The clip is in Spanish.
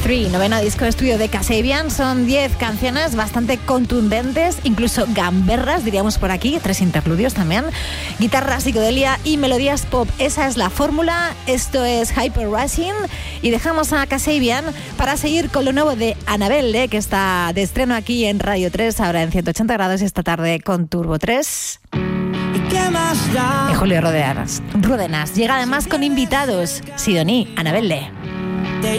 3, noveno disco de estudio de Kasabian. Son 10 canciones bastante contundentes, incluso gamberras, diríamos por aquí, 3 interludios también, guitarra, psicodelia y melodías pop. Esa es la fórmula. Esto es Hyper Rushing y dejamos a Kasabian para seguir con lo nuevo de Annabelle, que está de estreno aquí en Radio 3, ahora en 180 grados esta tarde con Turbo 3. Y Julio Ródenas llega además con invitados. Sidoní, Annabelle.